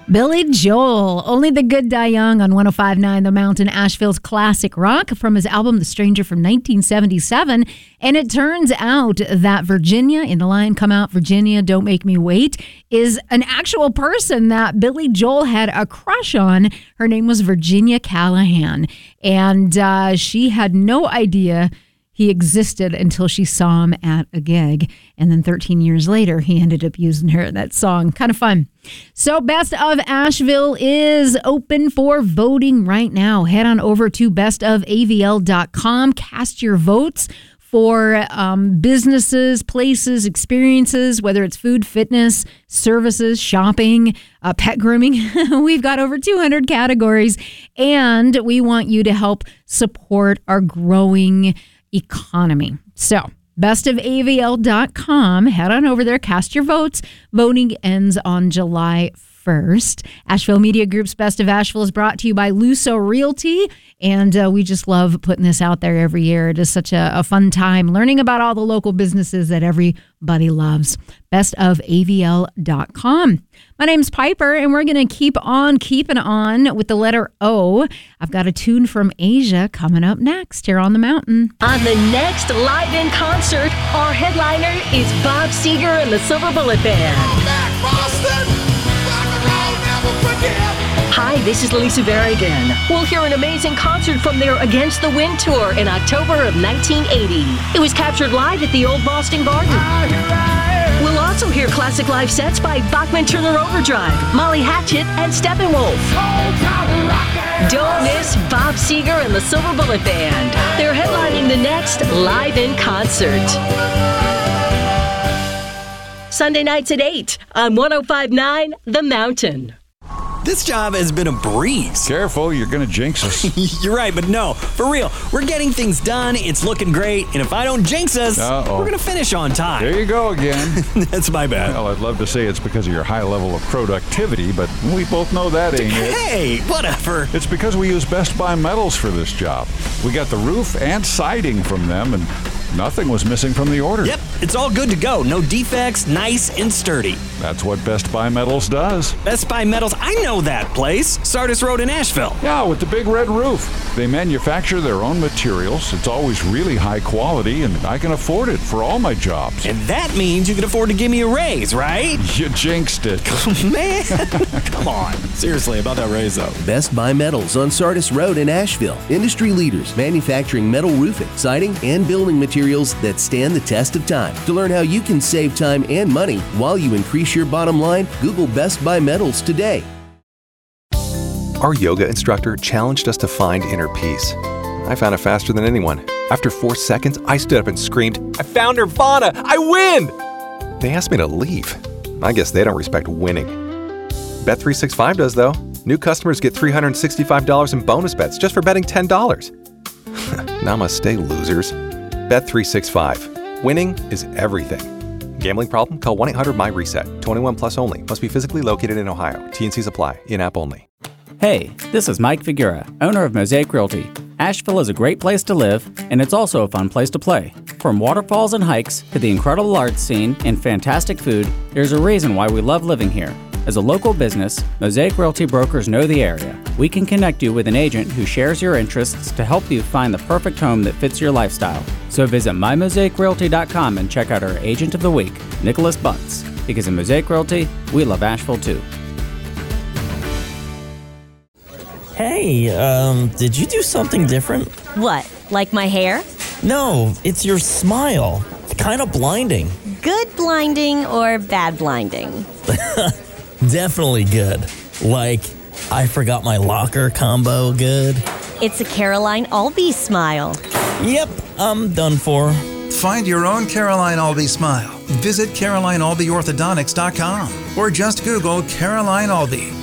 Billy Joel, Only the Good Die Young on 105.9 The Mountain, Asheville's classic rock from his album The Stranger from 1977. And it turns out that Virginia, in the line Come Out Virginia, Don't Make Me Wait, is an actual person that Billy Joel had a crush on. Her name was Virginia Callahan. And she had no idea he existed until she saw him at a gig. And then 13 years later, he ended up using her in that song. Kind of fun. So Best of Asheville is open for voting right now. Head on over to bestofavl.com. Cast your votes for businesses, places, experiences, whether it's food, fitness, services, shopping, pet grooming. We've got over 200 categories, and we want you to help support our growing economy. So bestofavl.com. Head on over there, cast your votes. Voting ends on July 1st. Asheville Media Group's Best of Asheville is brought to you by Luso Realty, and we just love putting this out there every year. It is such a fun time learning about all the local businesses that everybody loves. bestofavl.com. My name's Piper, and we're going to keep on keeping on with the letter O. I've got a tune from Asia coming up next here on the mountain. On the next Live In concert, our headliner is Bob Seger and the Silver Bullet Band. Hi, this is Lisa Berrigan. We'll hear an amazing concert from their Against the Wind tour in October of 1980. It was captured live at the Old Boston Garden. We'll also hear classic live sets by Bachman Turner Overdrive, Molly Hatchet, and Steppenwolf. Don't miss Bob Seger and the Silver Bullet Band. They're headlining the next Live In concert. Sunday nights at 8 on 105.9 The Mountain. This job has been a breeze. Careful, you're going to jinx us. You're right, but no, for real. We're getting things done, it's looking great, and if I don't jinx us, we're going to finish on time. There you go again. That's my bad. Well, I'd love to say it's because of your high level of productivity, but we both know that ain't it. Hey, whatever. It's because we use Best Buy Metals for this job. We got the roof and siding from them, and nothing was missing from the order. Yep, it's all good to go. No defects, nice and sturdy. That's what Best Buy Metals does. Best Buy Metals, I know that place. Sardis Road in Asheville. Yeah, with the big red roof. They manufacture their own materials. It's always really high quality, and I can afford it for all my jobs. And that means you can afford to give me a raise, right? You jinxed it. Man, come on. Seriously, about that raise, though. Best Buy Metals on Sardis Road in Asheville. Industry leaders manufacturing metal roofing, siding, and building materials that stand the test of time. To learn how you can save time and money while you increase your bottom line, Google Best Buy Metals today. Our yoga instructor challenged us to find inner peace. I found it faster than anyone. After 4 seconds, I stood up and screamed, "I found Nirvana! I win!" They asked me to leave. I guess they don't respect winning. Bet365 does, though. New customers get $365 in bonus bets just for betting $10. Namaste, losers. Bet365. Winning is everything. Gambling problem? Call 1-800-MY-RESET. 21 plus only. Must be physically located in Ohio. T&Cs apply. In-app only. Hey, this is Mike Figuera, owner of Mosaic Realty. Asheville is a great place to live, and it's also a fun place to play. From waterfalls and hikes to the incredible art scene and fantastic food, there's a reason why we love living here. As a local business, Mosaic Realty brokers know the area. We can connect you with an agent who shares your interests to help you find the perfect home that fits your lifestyle. So visit mymosaicrealty.com and check out our Agent of the Week, Nicholas Butts. Because in Mosaic Realty, we love Asheville too. Hey, did you do something different? What, like my hair? No, it's your smile. It's kind of blinding. Good blinding or bad blinding? Definitely good. Like, I forgot my locker combo good. It's a Caroline Albee smile. Yep, I'm done for. Find your own Caroline Albee smile. Visit CarolineAlbeeOrthodontics.com or just Google Caroline Albee.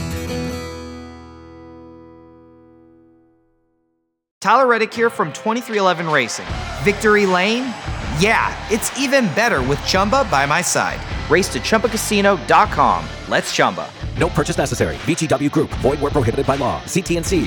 Tyler Reddick here from 2311 Racing. Victory Lane? Yeah, it's even better with Chumba by my side. Race to ChumbaCasino.com. Let's Chumba. No purchase necessary. VGW Group. Void where prohibited by law. See TNC.